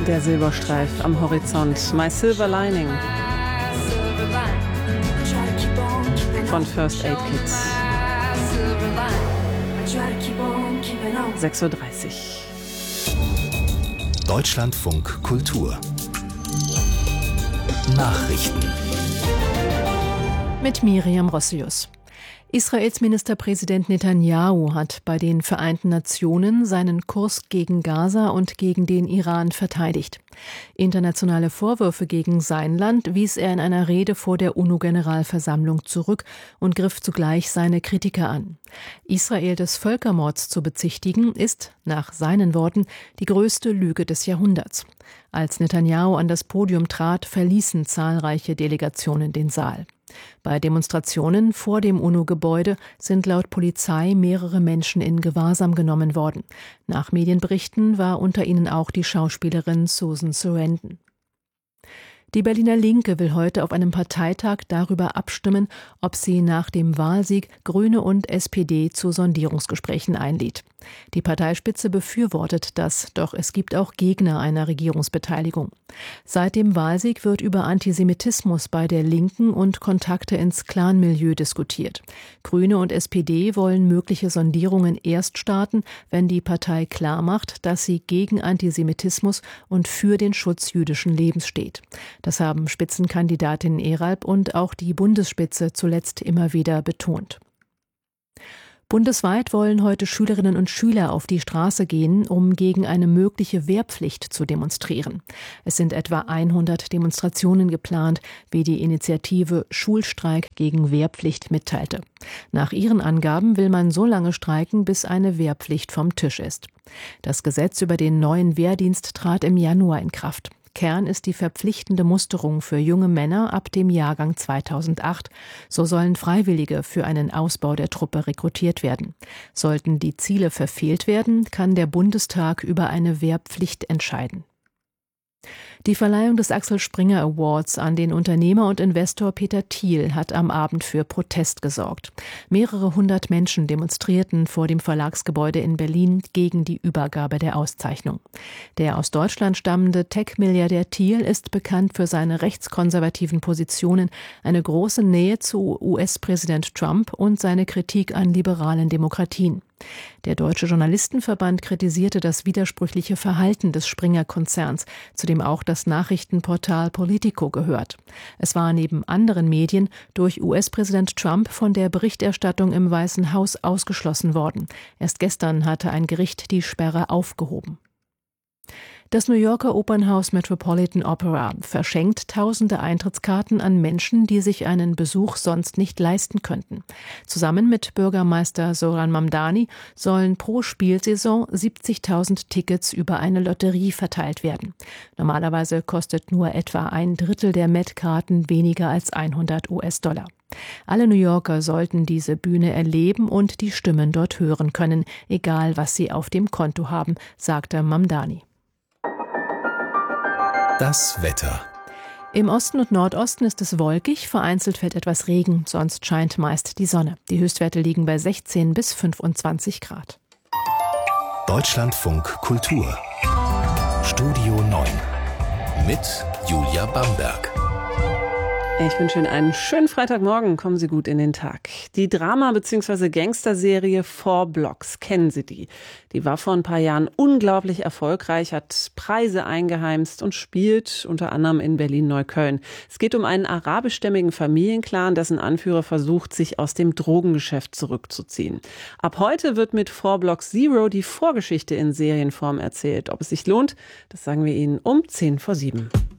Der Silberstreif am Horizont. My Silver Lining von First Aid Kit. 6:30 Uhr. Deutschlandfunk Kultur. Nachrichten. Mit Miriam Rossius. Israels Ministerpräsident Netanyahu hat bei den Vereinten Nationen seinen Kurs gegen Gaza und gegen den Iran verteidigt. Internationale Vorwürfe gegen sein Land wies er in einer Rede vor der UNO-Generalversammlung zurück und griff zugleich seine Kritiker an. Israel des Völkermords zu bezichtigen, ist, nach seinen Worten, die größte Lüge des Jahrhunderts. Als Netanyahu an das Podium trat, verließen zahlreiche Delegationen den Saal. Bei Demonstrationen vor dem UNO-Gebäude sind laut Polizei mehrere Menschen in Gewahrsam genommen worden. Nach Medienberichten war unter ihnen auch die Schauspielerin Susan Sarandon. Die Berliner Linke will heute auf einem Parteitag darüber abstimmen, ob sie nach dem Wahlsieg Grüne und SPD zu Sondierungsgesprächen einlädt. Die Parteispitze befürwortet das, doch es gibt auch Gegner einer Regierungsbeteiligung. Seit dem Wahlsieg wird über Antisemitismus bei der Linken und Kontakte ins Clanmilieu diskutiert. Grüne und SPD wollen mögliche Sondierungen erst starten, wenn die Partei klarmacht, dass sie gegen Antisemitismus und für den Schutz jüdischen Lebens steht. Das haben Spitzenkandidatin Eralb und auch die Bundesspitze zuletzt immer wieder betont. Bundesweit wollen heute Schülerinnen und Schüler auf die Straße gehen, um gegen eine mögliche Wehrpflicht zu demonstrieren. Es sind etwa 100 Demonstrationen geplant, wie die Initiative Schulstreik gegen Wehrpflicht mitteilte. Nach ihren Angaben will man so lange streiken, bis eine Wehrpflicht vom Tisch ist. Das Gesetz über den neuen Wehrdienst trat im Januar in Kraft. Kern ist die verpflichtende Musterung für junge Männer ab dem Jahrgang 2008. So sollen Freiwillige für einen Ausbau der Truppe rekrutiert werden. Sollten die Ziele verfehlt werden, kann der Bundestag über eine Wehrpflicht entscheiden. Die Verleihung des Axel Springer Awards an den Unternehmer und Investor Peter Thiel hat am Abend für Protest gesorgt. Mehrere hundert Menschen demonstrierten vor dem Verlagsgebäude in Berlin gegen die Übergabe der Auszeichnung. Der aus Deutschland stammende Tech-Milliardär Thiel ist bekannt für seine rechtskonservativen Positionen, eine große Nähe zu US-Präsident Trump und seine Kritik an liberalen Demokratien. Der Deutsche Journalistenverband kritisierte das widersprüchliche Verhalten des Springer-Konzerns, zu dem auch das Nachrichtenportal Politico gehört. Es war neben anderen Medien durch US-Präsident Trump von der Berichterstattung im Weißen Haus ausgeschlossen worden. Erst gestern hatte ein Gericht die Sperre aufgehoben. Das New Yorker Opernhaus Metropolitan Opera verschenkt tausende Eintrittskarten an Menschen, die sich einen Besuch sonst nicht leisten könnten. Zusammen mit Bürgermeister Zoran Mamdani sollen pro Spielsaison 70.000 Tickets über eine Lotterie verteilt werden. Normalerweise kostet nur etwa ein Drittel der Met-Karten weniger als $100. Alle New Yorker sollten diese Bühne erleben und die Stimmen dort hören können, egal was sie auf dem Konto haben, sagte Mamdani. Das Wetter. Im Osten und Nordosten ist es wolkig, vereinzelt fällt etwas Regen, sonst scheint meist die Sonne. Die Höchstwerte liegen bei 16 bis 25 Grad. Deutschlandfunk Kultur. Studio 9 mit Julia Bamberg. Ich wünsche Ihnen einen schönen Freitagmorgen. Kommen Sie gut in den Tag. Die Drama- bzw. Gangsterserie 4 Blocks, kennen Sie die? Die war vor ein paar Jahren unglaublich erfolgreich, hat Preise eingeheimst und spielt unter anderem in Berlin-Neukölln. Es geht um einen arabischstämmigen Familienclan, dessen Anführer versucht, sich aus dem Drogengeschäft zurückzuziehen. Ab heute wird mit 4 Blocks Zero die Vorgeschichte in Serienform erzählt. Ob es sich lohnt, das sagen wir Ihnen um 6:50.